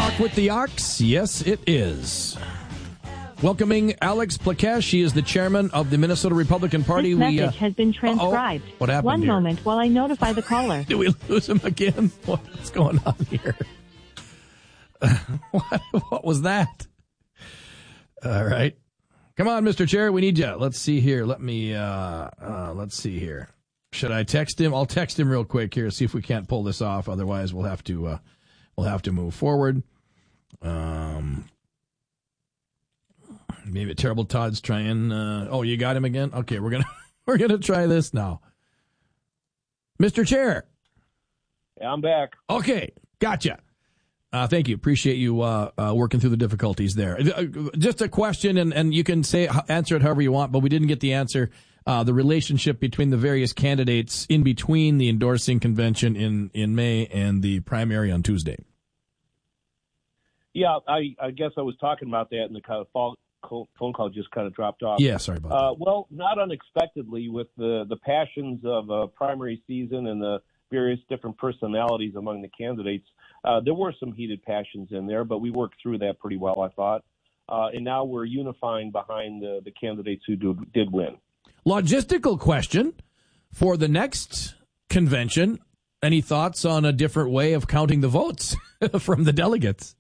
Talk with the Ox? Yes, it is. Welcoming Alex Plaquesh. She is the chairman of the Minnesota Republican Party. This message has been transcribed. What happened One here? moment while I notify the caller. Did we lose him again? What's going on here? What was that? All right. Come on, Mr. Chair. We need you. Let's see here. Let's see here. Should I text him? I'll text him real quick here, see if we can't pull this off. Otherwise, we'll have to move forward. Maybe Terrible Todd's trying. You got him again? Okay, we're gonna try this now. Mr. Chair. Yeah, I'm back. Okay, gotcha. Thank you. Appreciate you working through the difficulties there. Just a question, and you can answer it however you want, but we didn't get the answer. The relationship between the various candidates in between the endorsing convention in May and the primary on Tuesday. Yeah, I guess I was talking about that, and the kind of phone call just kind of dropped off. Yeah, sorry about that. Well, not unexpectedly, with the passions of primary season and the various different personalities among the candidates, there were some heated passions in there, but we worked through that pretty well, I thought. And now we're unifying behind the candidates who did win. Logistical question for the next convention. Any thoughts on a different way of counting the votes from the delegates?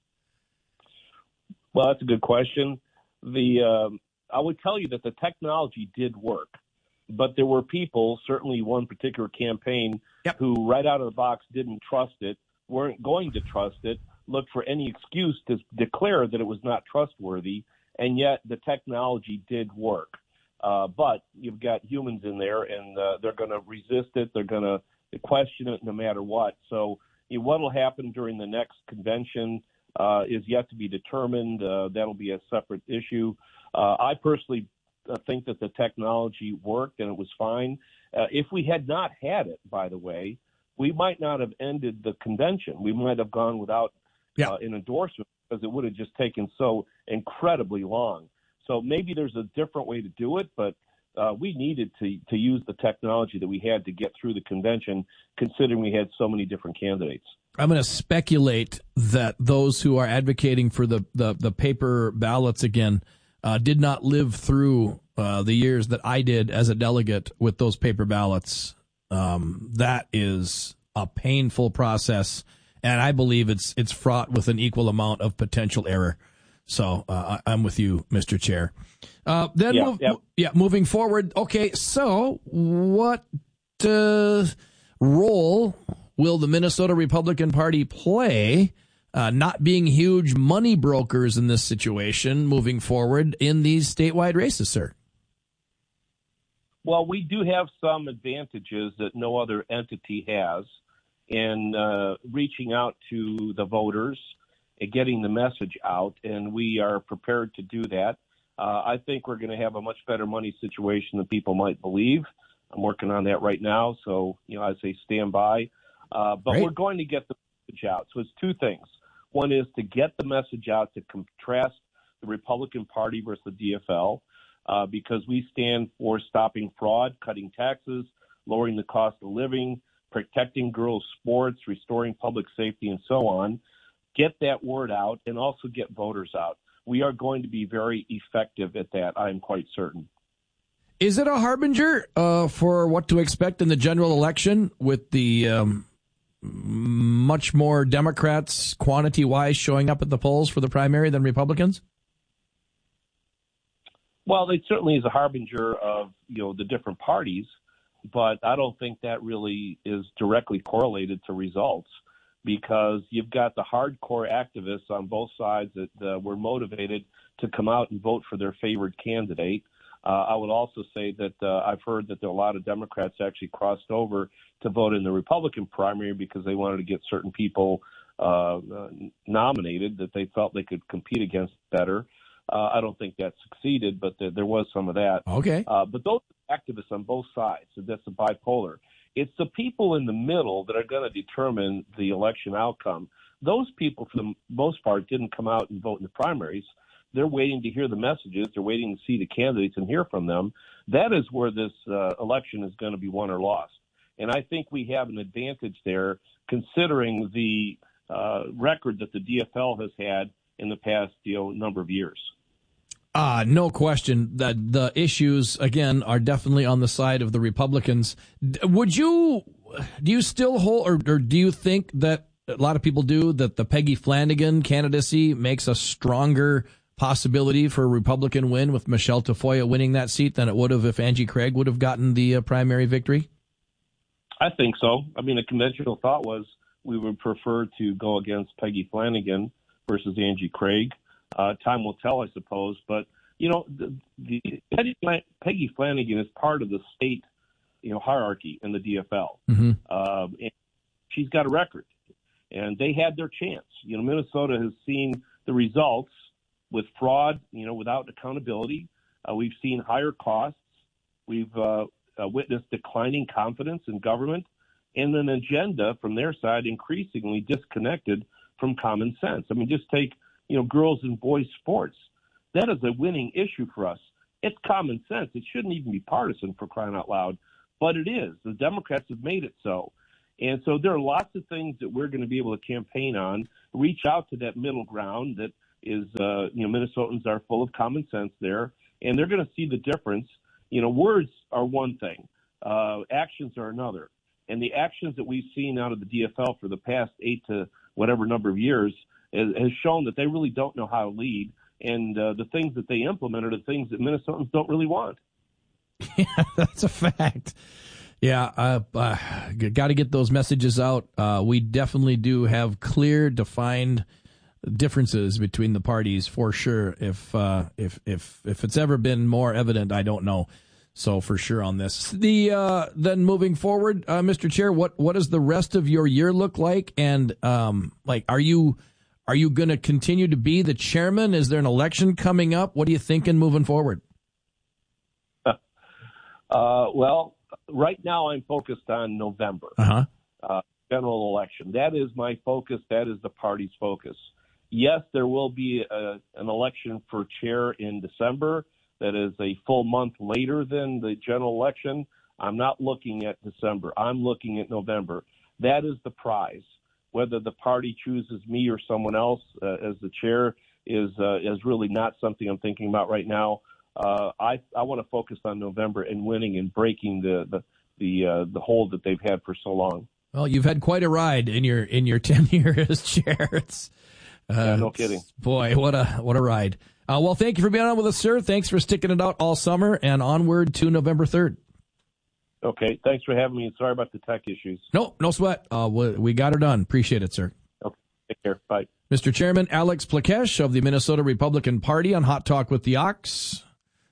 Well, that's a good question. I would tell you that the technology did work, but there were people, certainly one particular campaign, who right out of the box didn't trust it, weren't going to trust it, looked for any excuse to declare that it was not trustworthy, and yet the technology did work. But you've got humans in there, and they're going to resist it. They're going to question it no matter what. So what will happen during the next convention is yet to be determined. That'll be a separate issue. I personally think that the technology worked and it was fine. If we had not had it, by the way, we might not have ended the convention. We might have gone without an endorsement because it would have just taken so incredibly long. So maybe there's a different way to do it, but we needed to use the technology that we had to get through the convention, considering we had so many different candidates. I'm going to speculate that those who are advocating for the paper ballots again did not live through the years that I did as a delegate with those paper ballots. That is a painful process, and I believe it's fraught with an equal amount of potential error. So I'm with you, Mr. Chair. Moving forward. Okay, so what role will the Minnesota Republican Party play, not being huge money brokers in this situation, moving forward in these statewide races, sir? Well, we do have some advantages that no other entity has in reaching out to the voters and getting the message out, and we are prepared to do that. I think we're going to have a much better money situation than people might believe. I'm working on that right now, so I say stand by. But Great. We're going to get the message out. So it's two things. One is to get the message out to contrast the Republican Party versus the DFL, because we stand for stopping fraud, cutting taxes, lowering the cost of living, protecting girls' sports, restoring public safety, and so on. Get that word out and also get voters out. We are going to be very effective at that, I am quite certain. Is it a harbinger for what to expect in the general election with the much more Democrats quantity-wise showing up at the polls for the primary than Republicans? Well, it certainly is a harbinger of the different parties, but I don't think that really is directly correlated to results, because you've got the hardcore activists on both sides that were motivated to come out and vote for their favorite candidate. I would also say that I've heard that there are a lot of Democrats actually crossed over to vote in the Republican primary because they wanted to get certain people nominated that they felt they could compete against better. I don't think that succeeded, but there was some of that. Okay. But those activists on both sides, so that's the bipolar. It's the people in the middle that are going to determine the election outcome. Those people, for the most part, didn't come out and vote in the primaries. They're waiting to hear the messages. They're waiting to see the candidates and hear from them. That is where this election is going to be won or lost. And I think we have an advantage there, considering the record that the DFL has had in the past number of years. No question that the issues, again, are definitely on the side of the Republicans. Do you still hold, or do you think that a lot of people do, that the Peggy Flanagan candidacy makes a stronger possibility for a Republican win with Michelle Tafoya winning that seat than it would have if Angie Craig would have gotten the primary victory? I think so. I mean, the conventional thought was we would prefer to go against Peggy Flanagan versus Angie Craig. Time will tell, I suppose. But, the Peggy Flanagan is part of the state, hierarchy in the DFL. Mm-hmm. And she's got a record. And they had their chance. Minnesota has seen the results with fraud, without accountability. We've seen higher costs. We've witnessed declining confidence in government and an agenda from their side increasingly disconnected from common sense. I mean, just take, girls and boys sports. That is a winning issue for us. It's common sense. It shouldn't even be partisan, for crying out loud, but it is. The Democrats have made it so. And so there are lots of things that we're going to be able to campaign on, reach out to that middle ground that is, Minnesotans are full of common sense there, and they're going to see the difference. Words are one thing. Actions are another. And the actions that we've seen out of the DFL for the past 8 to whatever number of years has shown that they really don't know how to lead. And the things that they implement are the things that Minnesotans don't really want. Yeah, that's a fact. Yeah, got to get those messages out. We definitely do have clear, defined differences between the parties for sure. If it's ever been more evident, I don't know. So for sure on this. Then moving forward, Mr. Chair, what does the rest of your year look like? And are you going to continue to be the chairman? Is there an election coming up? What are you thinking moving forward? Well, right now I'm focused on November, general election. That is my focus. That is the party's focus. Yes, there will be an election for chair in December. That is a full month later than the general election. I'm not looking at December. I'm looking at November. That is the prize. Whether the party chooses me or someone else as the chair is really not something I'm thinking about right now. I want to focus on November and winning and breaking the hold that they've had for so long. Well, you've had quite a ride in your tenure as chair. No kidding. Boy, what a ride. Well, thank you for being on with us, sir. Thanks for sticking it out all summer and onward to November 3rd. Okay. Thanks for having me. Sorry about the tech issues. No sweat. We got her done. Appreciate it, sir. Okay. Take care. Bye. Mr. Chairman, Alex Plakesh of the Minnesota Republican Party on Hot Talk with the Ox.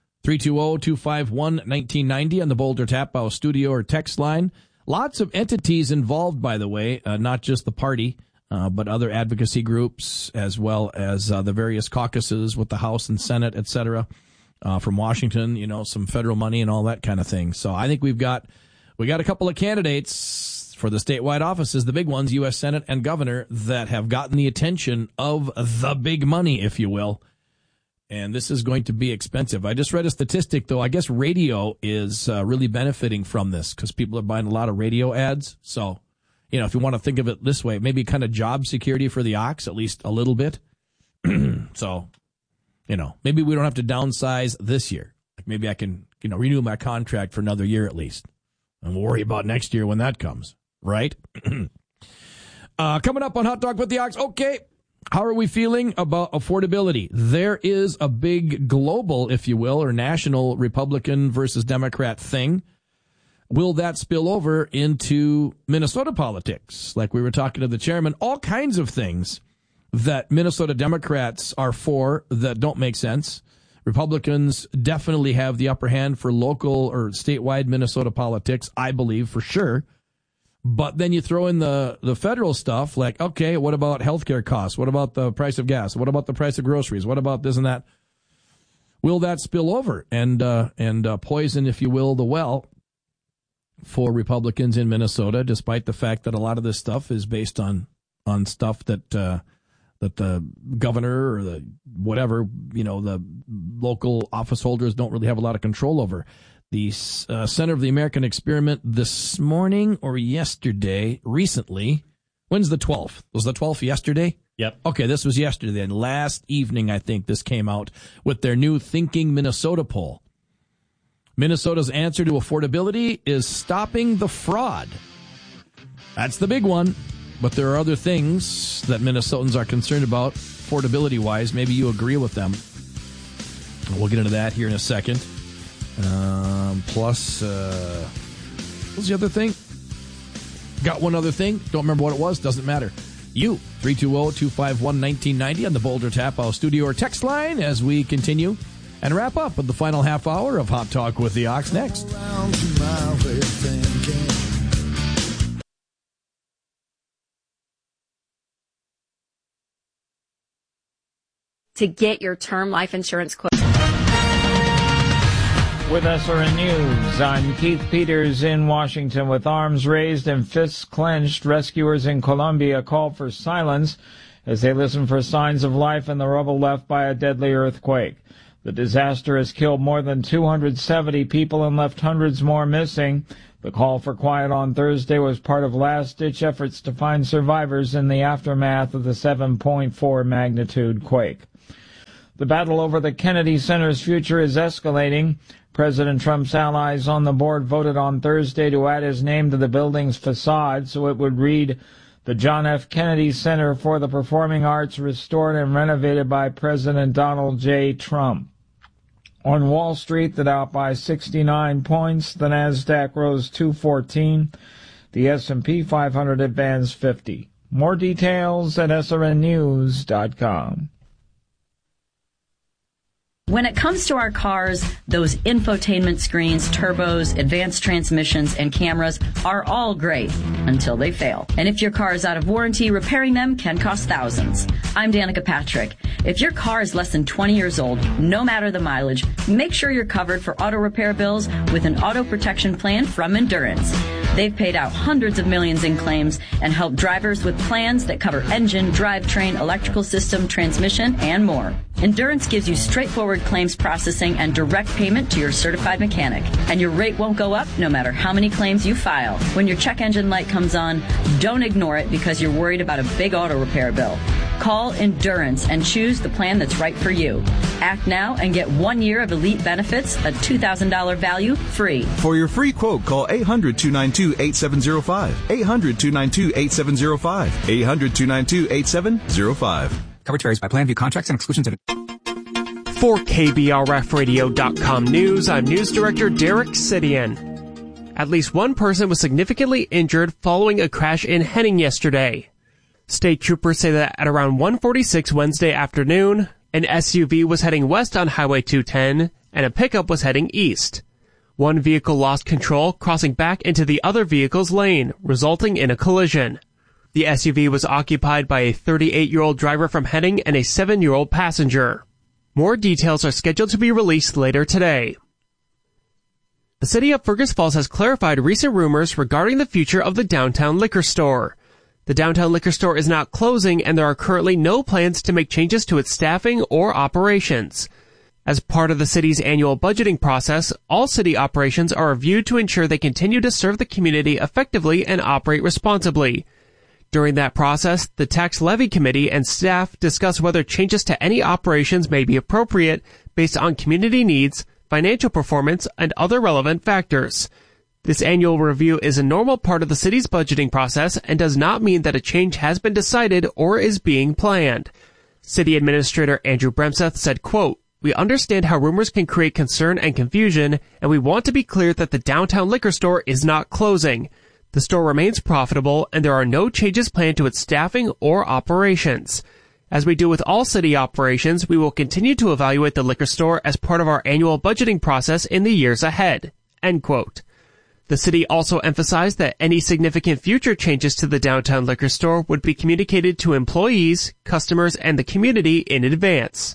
320-251-1990 on the Boulder Tap House studio or text line. Lots of entities involved, by the way, not just the party, but other advocacy groups, as well as the various caucuses with the House and Senate, et cetera, from Washington, some federal money and all that kind of thing. So I think we got a couple of candidates for the statewide offices, the big ones, U.S. Senate and governor, that have gotten the attention of the big money, if you will. And this is going to be expensive. I just read a statistic, though. I guess radio is really benefiting from this because people are buying a lot of radio ads. So, if you want to think of it this way, maybe kind of job security for the Ox, at least a little bit. So, maybe we don't have to downsize this year. Like maybe I can, renew my contract for another year at least. And we'll worry about next year when that comes, right? Coming up on Hot Talk with the Ox. Okay. How are we feeling about affordability? There is a big global, if you will, or national Republican versus Democrat thing. Will that spill over into Minnesota politics? Like we were talking to the chairman, all kinds of things that Minnesota Democrats are for that don't make sense. Republicans definitely have the upper hand for local or statewide Minnesota politics, I believe, for sure. But then you throw in the federal stuff like, okay, what about healthcare costs? What about the price of gas? What about the price of groceries? What about this and that? Will that spill over and poison, if you will, the well for Republicans in Minnesota, despite the fact that a lot of this stuff is based on stuff that the governor or the whatever, the local office holders don't really have a lot of control over. The Center of the American Experiment this morning or recently When's the 12th? Was the 12th yesterday? Yep. Okay, this was yesterday. And last evening, I think this came out with their new Thinking Minnesota poll. Minnesota's answer to affordability is stopping the fraud. That's the big one. But there are other things that Minnesotans are concerned about, affordability-wise. Maybe you agree with them. We'll get into that here in a second. Plus, what was the other thing? Got one other thing. Don't remember what it was. Doesn't matter. You, 320-251-1990 on the Boulder Tap House studio or text line as we continue and wrap up with the final half hour of Hot Talk with the Ox next. To get your term life insurance quote. With SRN News, I'm Keith Peters in Washington. With arms raised and fists clenched, rescuers in Colombia call for silence as they listen for signs of life in the rubble left by a deadly earthquake. The disaster has killed more than 270 people and left hundreds more missing. The call for quiet on Thursday was part of last-ditch efforts to find survivors in the aftermath of the 7.4 magnitude quake. The battle over the Kennedy Center's future is escalating. President Trump's allies on the board voted on Thursday to add his name to the building's facade so it would read the John F. Kennedy Center for the Performing Arts, restored and renovated by President Donald J. Trump. On Wall Street, the Dow by 69 points, the Nasdaq rose 214, the S&P 500 advanced 50. More details at srnnews.com. When it comes to our cars, those infotainment screens, turbos, advanced transmissions, and cameras are all great until they fail. And if your car is out of warranty, repairing them can cost thousands. I'm Danica Patrick. If your car is less than 20 years old, no matter the mileage, make sure you're covered for auto repair bills with an auto protection plan from Endurance. They've paid out hundreds of millions in claims and helped drivers with plans that cover engine, drivetrain, electrical system, transmission, and more. Endurance gives you straightforward claims processing and direct payment to your certified mechanic. And your rate won't go up no matter how many claims you file. When your check engine light comes on, don't ignore it because you're worried about a big auto repair bill. Call Endurance and choose the plan that's right for you. Act now and get 1 year of elite benefits, a $2,000 value, free. For your free quote, call 800-292-8705. 800-292-8705. 800-292-8705. Coverage varies by plan. View contracts and exclusions. For KBRFradio.com News, I'm News Director Derek Sidian. At least one person was significantly injured following a crash in Henning yesterday. State troopers say that at around 1:46 Wednesday afternoon, an SUV was heading west on Highway 210 and a pickup was heading east. One vehicle lost control, crossing back into the other vehicle's lane, resulting in a collision. The SUV was occupied by a 38-year-old driver from Henning and a 7-year-old passenger. More details are scheduled to be released later today. The city of Fergus Falls has clarified recent rumors regarding the future of the downtown liquor store. The downtown liquor store is not closing, and there are currently no plans to make changes to its staffing or operations. As part of the city's annual budgeting process, all city operations are reviewed to ensure they continue to serve the community effectively and operate responsibly. During that process, the Tax Levy Committee and staff discuss whether changes to any operations may be appropriate based on community needs, financial performance, and other relevant factors. This annual review is a normal part of the city's budgeting process and does not mean that a change has been decided or is being planned. City Administrator Andrew Bremseth said, quote, "We understand how rumors can create concern and confusion, and we want to be clear that the downtown liquor store is not closing. The store remains profitable, and there are no changes planned to its staffing or operations. As we do with all city operations, we will continue to evaluate the liquor store as part of our annual budgeting process in the years ahead." End quote. The city also emphasized that any significant future changes to the downtown liquor store would be communicated to employees, customers, and the community in advance.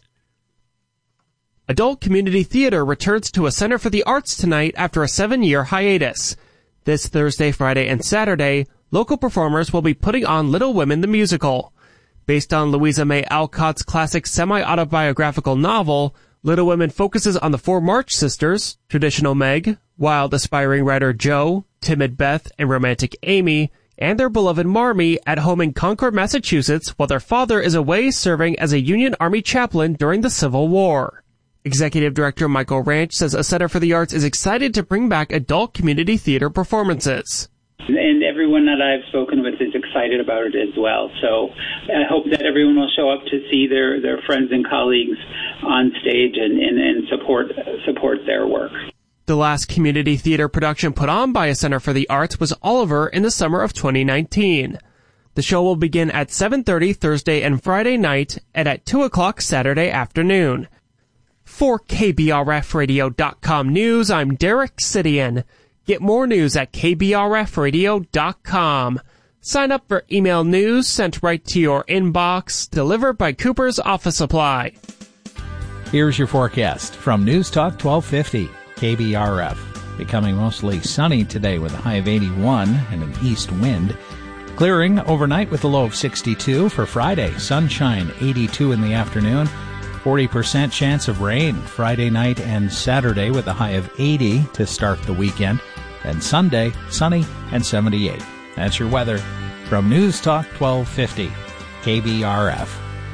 Adult Community Theater returns to a Center for the Arts tonight after a 7-year hiatus. This Thursday, Friday, and Saturday, local performers will be putting on Little Women the Musical. Based on Louisa May Alcott's classic semi-autobiographical novel, Little Women focuses on the 4 March sisters, traditional Meg, wild aspiring writer Jo, timid Beth, and romantic Amy, and their beloved Marmee at home in Concord, Massachusetts, while their father is away serving as a Union Army chaplain during the Civil War. Executive Director Michael Ranch says a Center for the Arts is excited to bring back adult community theater performances. And everyone that I've spoken with is excited about it as well. So I hope that everyone will show up to see their friends and colleagues on stage and support their work. The last community theater production put on by a Center for the Arts was Oliver in the summer of 2019. The show will begin at 7:30 Thursday and Friday night and at 2 o'clock Saturday afternoon. For KBRFradio.com News, I'm Derek Sidian. Get more news at KBRFradio.com. Sign up for email news sent right to your inbox, delivered by Cooper's Office Supply. Here's your forecast from News Talk 1250. KBRF. Becoming mostly sunny today with a high of 81 and an east wind. Clearing overnight with a low of 62 for Friday. Sunshine 82 in the afternoon. 40% chance of rain Friday night and Saturday with a high of 80 to start the weekend. And Sunday, sunny and 78. That's your weather from News Talk 1250. KBRF.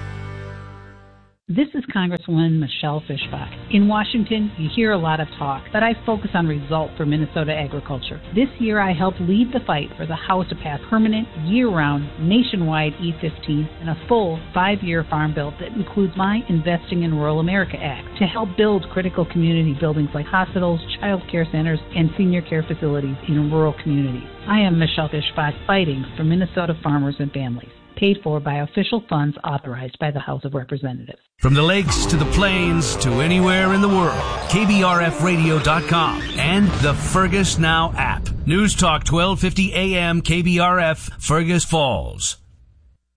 This is Congresswoman Michelle Fischbach. In Washington, you hear a lot of talk, but I focus on results for Minnesota agriculture. This year, I helped lead the fight for the House to pass permanent, year-round, nationwide E-15 and a full 5-year farm bill that includes my Investing in Rural America Act to help build critical community buildings like hospitals, child care centers, and senior care facilities in rural communities. I am Michelle Fischbach, fighting for Minnesota farmers and families. Paid for by official funds authorized by the House of Representatives. From the lakes to the plains to anywhere in the world, KBRFradio.com and the Fergus Now app. News Talk 1250 AM KBRF, Fergus Falls.